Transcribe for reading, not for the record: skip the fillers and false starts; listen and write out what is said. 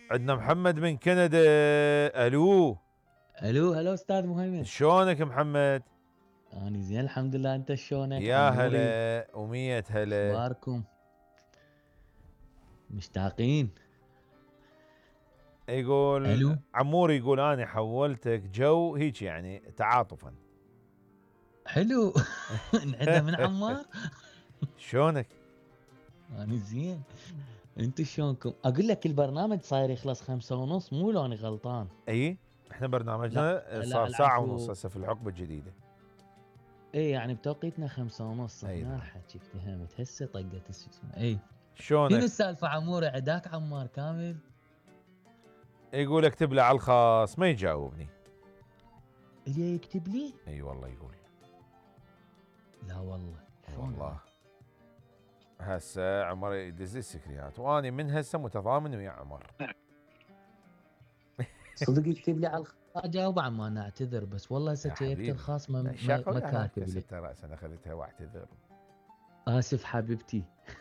عندنا محمد من كندا. الو. الو هلا استاذ مهيمن. شلونك محمد؟ اني زين الحمد لله، انت شلونك يا عموري؟ هلا ومية هلا. اخباركم؟ مشتاقين. يقول الو. عمور، يقول انا حولتك جو هيك يعني تعاطفا. حلو. نعدها من عمار. شلونك؟ اني زين. انتو شلونكم؟ اقول لك البرنامج صاير يخلص 5:30، مو لو اني غلطان؟ اي احنا لا برنامجنا لا صار على ساعة ونص عفو. هسه في الحقبة الجديدة. اي يعني بتوقيتنا 5:30، اي هنا نعم. الحكي افتهمت هسه طقت شو اسمه. اي. شنو شلونك؟ السالفه عموري؟ عداك عمار كامل؟ يقول اكتب له على الخاص ما يجاوبني. اللي يكتب لي؟ اي والله يقول. لا والله. شلون والله هاي؟ هسه عمر يدز السكريات واني من هسه متضامن ويا عمر. صدق يكتب لي على الخاص اجاوب عما انا اعتذر، بس والله هسه يا شيكت حبيبي الخاص ما الشاقة ويا هناك كاتب لي. كسرت راسا اخذتها واعتذر. اسف حبيبتي.